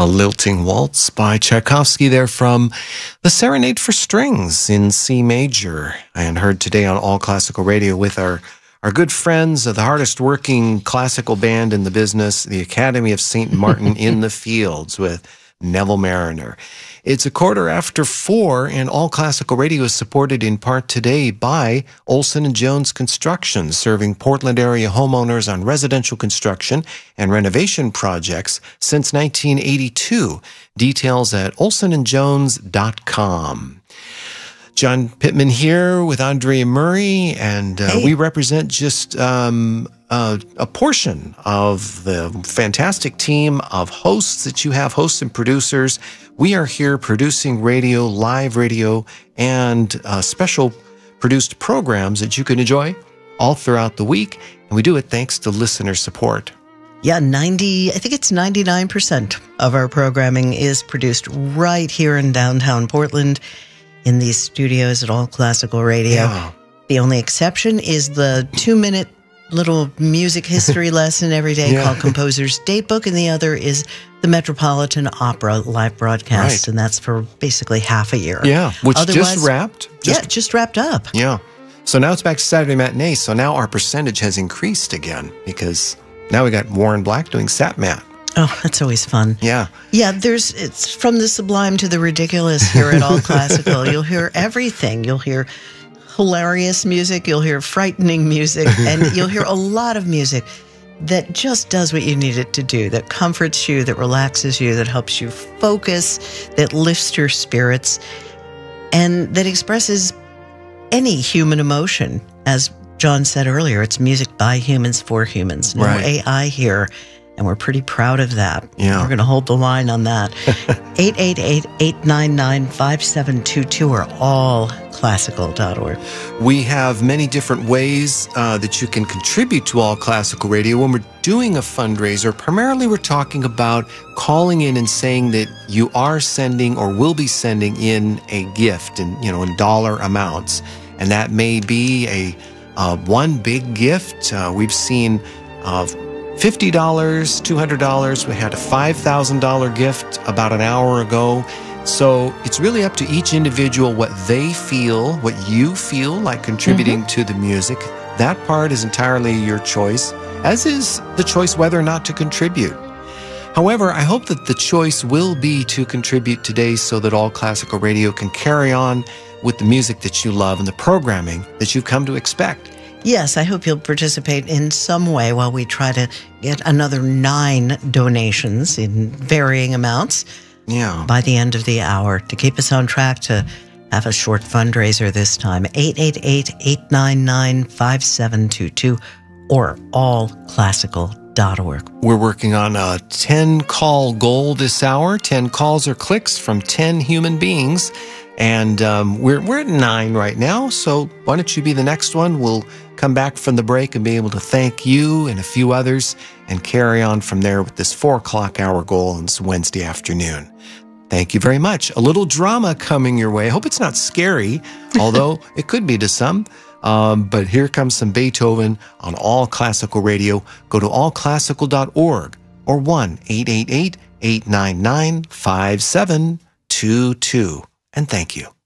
A lilting waltz by Tchaikovsky there from the Serenade for Strings in C major, and heard today on All Classical Radio with our good friends of the hardest working classical band in the business, the Academy of St. Martin in the Fields, with Neville Marriner. It's 4:15, and All Classical Radio is supported in part today by Olson & Jones Construction, serving Portland area homeowners on residential construction and renovation projects since 1982. Details at olsonandjones.com. John Pittman here with Andrea Murray, and we represent just a portion of the fantastic team of hosts that you have, hosts and producers. We are here producing radio, live radio, and special produced programs that you can enjoy all throughout the week, and we do it thanks to listener support. Yeah, I think it's 99% of our programming is produced right here in downtown Portland, in these studios at All Classical Radio. Yeah. The only exception is the 2-minute little music history lesson every day called Composer's Datebook, and the other is the Metropolitan Opera live broadcast, and that's for basically half a year. Yeah, which just wrapped. Just wrapped up. Yeah. So now it's back to Saturday Matinee, so now our percentage has increased again, because now we got Warren Black doing Satmat. Oh, that's always fun. Yeah. Yeah, it's from the sublime to the ridiculous here at All Classical. You'll hear everything. You'll hear hilarious music, you'll hear frightening music, and you'll hear a lot of music that just does what you need it to do, that comforts you, that relaxes you, that helps you focus, that lifts your spirits, and that expresses any human emotion. As John said earlier, it's music by humans for humans. No AI here. And we're pretty proud of that. Yeah. We're going to hold the line on that. 888-899-5722 or allclassical.org. We have many different ways that you can contribute to All Classical Radio. When we're doing a fundraiser, primarily we're talking about calling in and saying that you are sending or will be sending in a gift in dollar amounts. And that may be a one big gift. We've seen $50, $200. We had a $5,000 gift about an hour ago. So it's really up to each individual what they feel, what you feel like contributing to the music. That part is entirely your choice, as is the choice whether or not to contribute. However, I hope that the choice will be to contribute today so that All Classical Radio can carry on with the music that you love and the programming that you've come to expect. Yes, I hope you'll participate in some way while we try to get another 9 donations in varying amounts by the end of the hour to keep us on track to have a short fundraiser this time. 888-899-5722 or allclassical.org. We're working on a 10-call goal this hour. 10 calls or clicks from 10 human beings. And we're at 9 right now, so why don't you be the next one? We'll come back from the break and be able to thank you and a few others and carry on from there with this 4 o'clock hour goal on this Wednesday afternoon. Thank you very much. A little drama coming your way. I hope it's not scary, although it could be to some. But here comes some Beethoven on All Classical Radio. Go to allclassical.org or 1-888-899-5722. And thank you.